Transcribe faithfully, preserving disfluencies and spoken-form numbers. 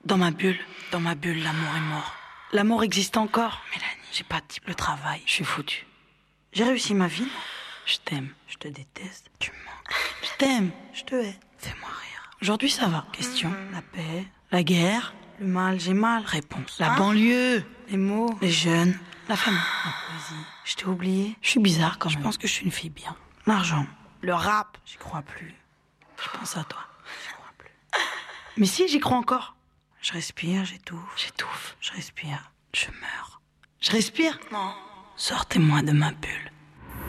Dans ma bulle, dans ma bulle, l'amour est mort. L'amour existe encore. Mélanie, J'ai pas de type, le travail, je suis foutue. J'ai réussi ma vie. je t'aime, je te déteste, tu mens. Je t'aime, je te hais. Fais-moi rire. Aujourd'hui, ça va. Question, La paix, la guerre, le mal, j'ai mal. réponse. La Hein? banlieue, Les mots, les jeunes, la famille. la poésie. Je t'ai oublié. Je suis bizarre quand Je même. pense que je suis une fille bien. L'argent, le rap, J'y crois plus. je pense à toi. J'y crois plus. Mais si, j'y crois encore. Je respire, j'étouffe. J'étouffe. Je respire, je meurs. Je respire. Sortez-moi de ma bulle.